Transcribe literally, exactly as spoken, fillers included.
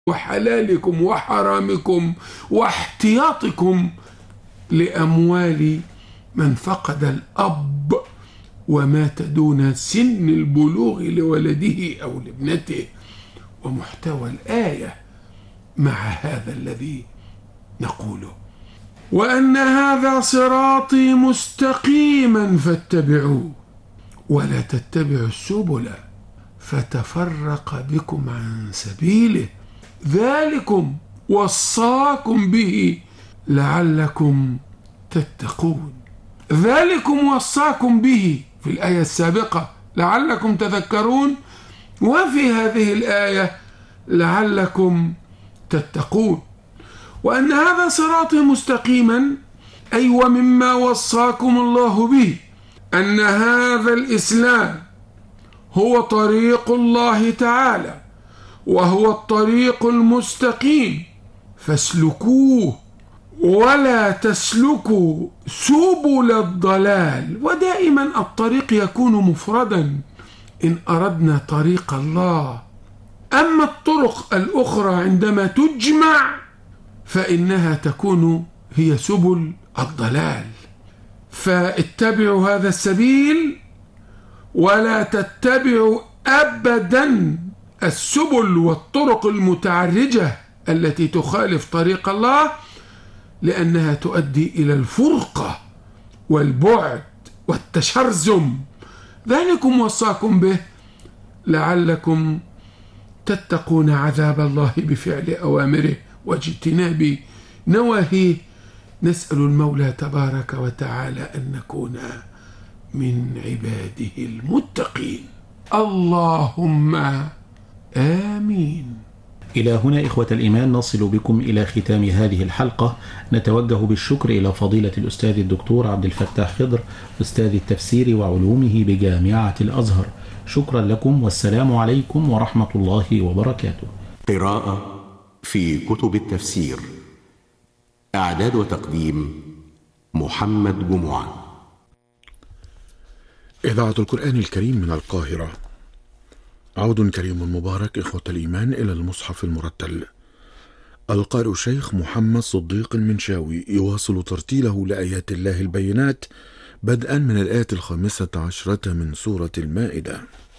وحلالكم وحرامكم واحتياطكم لأموال من فقد الأب ومات دون سن البلوغ لولده أو لابنته. ومحتوى الآية مع هذا الذي نقوله: وأن هذا صراطي مستقيما فاتبعوه ولا تتبعوا السبل فتفرق بكم عن سبيله ذلكم وصاكم به لعلكم تتقون. ذلكم وصاكم به في الآية السابقة لعلكم تذكرون، وفي هذه الآية لعلكم تتقون. وأن هذا صراطي مستقيما أي ومما وصاكم الله به أن هذا الإسلام هو طريق الله تعالى وهو الطريق المستقيم فاسلكوه ولا تسلكوا سبل الضلال. ودائما الطريق يكون مفردا إن أردنا طريق الله، أما الطرق الأخرى عندما تجمع فإنها تكون هي سبل الضلال. فاتبعوا هذا السبيل ولا تتبعوا أبدا السبل والطرق المتعرجة التي تخالف طريق الله، لأنها تؤدي إلى الفرقة والبعد والتشرذم. ذلكم وصاكم به لعلكم تتقون عذاب الله بفعل أوامره واجتناب نواهيه. نسأل المولى تبارك وتعالى أن نكون من عباده المتقين، اللهم آمين. إلى هنا إخوة الإيمان نصل بكم إلى ختام هذه الحلقة. نتوجه بالشكر إلى فضيلة الأستاذ الدكتور عبد الفتاح خضر أستاذ التفسير وعلومه بجامعة الأزهر. شكرا لكم والسلام عليكم ورحمة الله وبركاته. قراءة في كتب التفسير، إعداد وتقديم محمد جمعة. إذاعة القرآن الكريم من القاهرة. عود كريم مبارك إخوة الإيمان إلى المصحف المرتل. القارئ الشيخ محمد صديق المنشاوي يواصل ترتيله لآيات الله البينات بدءا من الآية الخامسة عشرة من سورة المائدة.